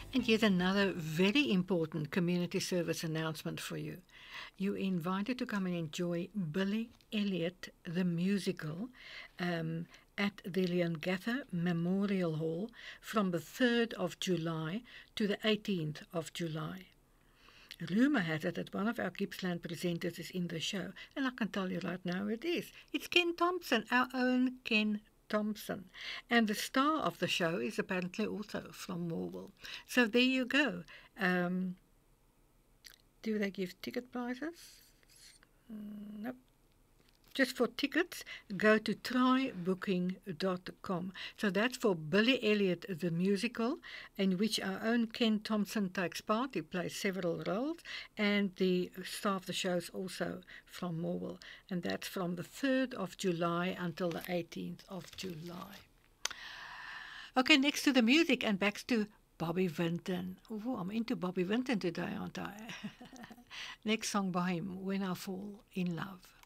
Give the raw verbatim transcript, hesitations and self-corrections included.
And yet another very important community service announcement for you. You're invited to come and enjoy Billy Elliot the musical um, at the Leongatha Memorial Hall from the third of July to the eighteenth of July. Rumour has it that one of our Gippsland presenters is in the show, and I can tell you right now it is. It's Ken Thompson, our own Ken Thompson. And the star of the show is apparently also from Morwell. So there you go. Um, do they give ticket prices? Mm, nope. Just for tickets, go to try booking dot com. So that's for Billy Elliot the musical, in which our own Ken Thompson takes part. He plays several roles, and the star of the show is also from Morwell. And that's from the third of July until the eighteenth of July. Okay, next to the music and back to Bobby Vinton. Oh, I'm into Bobby Vinton today, aren't I? Next song by him, When I Fall in Love.